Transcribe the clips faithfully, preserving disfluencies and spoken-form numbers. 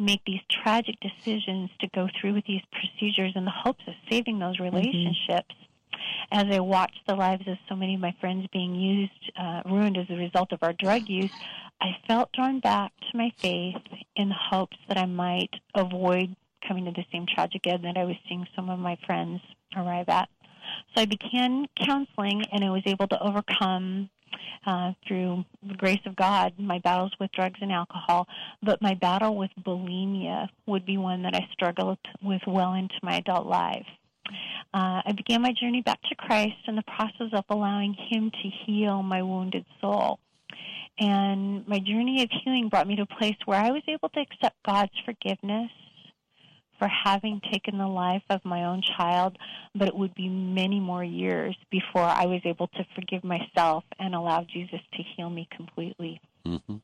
make these tragic decisions to go through with these procedures in the hopes of saving those relationships. Mm-hmm. As I watched the lives of so many of my friends being used, uh, ruined as a result of our drug use, I felt drawn back to my faith in the hopes that I might avoid coming to the same tragic end that I was seeing some of my friends arrive at. So I began counseling, and I was able to overcome, uh, through the grace of God, my battles with drugs and alcohol. But my battle with bulimia would be one that I struggled with well into my adult life. Uh, I began my journey back to Christ in the process of allowing Him to heal my wounded soul. And my journey of healing brought me to a place where I was able to accept God's forgiveness for having taken the life of my own child, but it would be many more years before I was able to forgive myself and allow Jesus to heal me completely. Mm-hmm.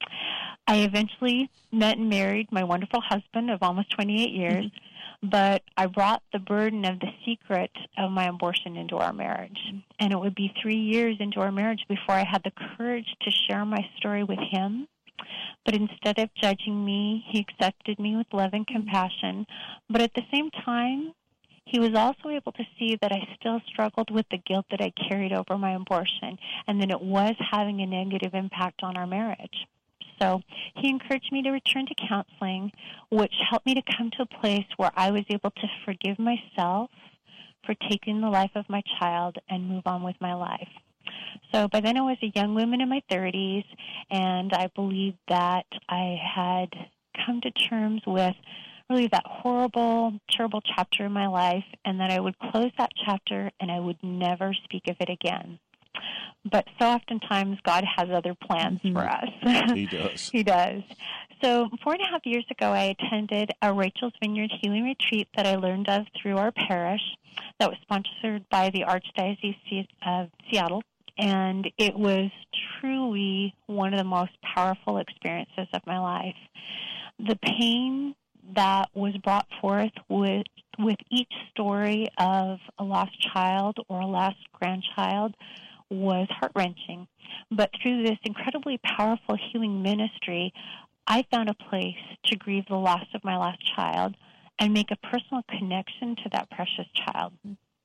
I eventually met and married my wonderful husband of almost twenty-eight years, mm-hmm. but I brought the burden of the secret of my abortion into our marriage. And it would be three years into our marriage before I had the courage to share my story with him. But instead of judging me, he accepted me with love and compassion. But at the same time, he was also able to see that I still struggled with the guilt that I carried over my abortion, and that it was having a negative impact on our marriage. So he encouraged me to return to counseling, which helped me to come to a place where I was able to forgive myself for taking the life of my child and move on with my life. So by then I was a young woman in my thirties, and I believed that I had come to terms with really that horrible, terrible chapter in my life, and that I would close that chapter and I would never speak of it again. But so oftentimes God has other plans mm-hmm. for us. He does. He does. So four and a half years ago, I attended a Rachel's Vineyard Healing Retreat that I learned of through our parish that was sponsored by the Archdiocese of Seattle. And it was truly one of the most powerful experiences of my life. The pain that was brought forth with, with each story of a lost child or a lost grandchild was heart-wrenching. But through this incredibly powerful healing ministry, I found a place to grieve the loss of my lost child and make a personal connection to that precious child.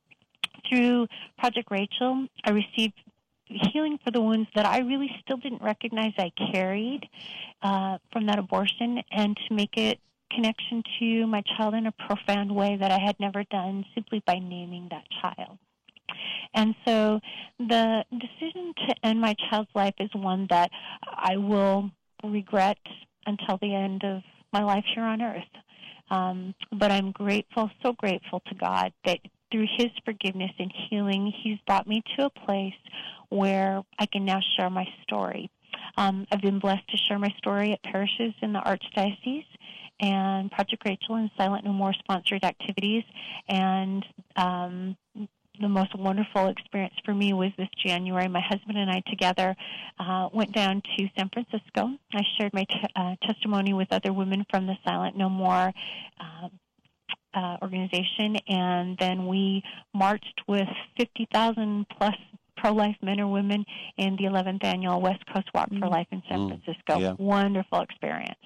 Through Project Rachel, I received healing for the wounds that I really still didn't recognize I carried uh, from that abortion, and to make it connection to my child in a profound way that I had never done simply by naming that child. And so the decision to end my child's life is one that I will regret until the end of my life here on earth. Um, but I'm grateful, so grateful to God that through His forgiveness and healing, He's brought me to a place where I can now share my story. Um, I've been blessed to share my story at parishes in the Archdiocese and Project Rachel and Silent No More sponsored activities. And um, the most wonderful experience for me was this January. My husband and I together uh, went down to San Francisco. I shared my t- uh, testimony with other women from the Silent No More uh, uh, organization, and then we marched with fifty thousand plus pro-life men or women in the eleventh annual West Coast Walk mm. for Life in San mm. Francisco. Yeah. Wonderful experience.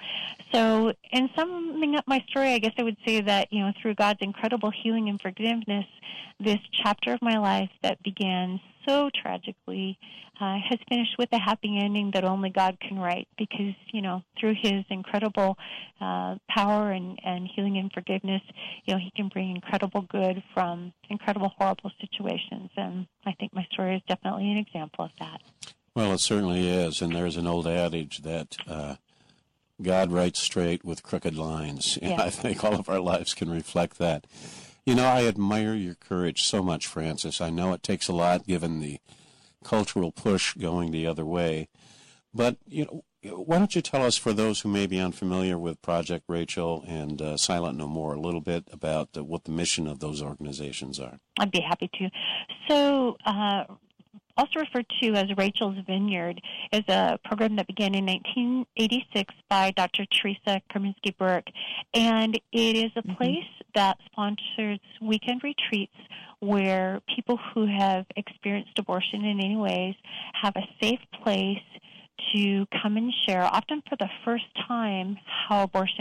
So in summing up my story, I guess I would say that, you know, through God's incredible healing and forgiveness, this chapter of my life that began so tragically uh, has finished with a happy ending that only God can write, because, you know, through His incredible uh, power and, and healing and forgiveness, you know, He can bring incredible good from incredible, horrible situations. And I think my story is definitely an example of that. Well, it certainly is. And there's an old adage that uh, God writes straight with crooked lines. And yeah. I think all of our lives can reflect that. You know, I admire your courage so much, Frances. I know it takes a lot given the cultural push going the other way. But, you know, why don't you tell us, for those who may be unfamiliar with Project Rachel and uh, Silent No More, a little bit about uh, what the mission of those organizations are? I'd be happy to. So, uh, also referred to as Rachel's Vineyard, is a program that began in nineteen eighty-six by Doctor Teresa Kerminsky-Burke, and it is a place mm-hmm. that sponsors weekend retreats where people who have experienced abortion in any ways have a safe place to come and share, often for the first time, how abortion